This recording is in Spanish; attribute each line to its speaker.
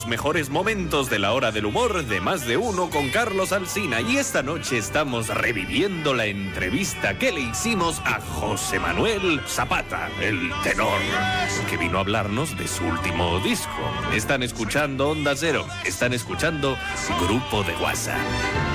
Speaker 1: Mejores momentos de la hora del humor de Más de Uno con Carlos Alsina, y esta noche estamos reviviendo la entrevista que le hicimos a José Manuel Zapata, el tenor, que vino a hablarnos de su último disco. Están escuchando Onda Cero, están escuchando Grupo de WhatsApp.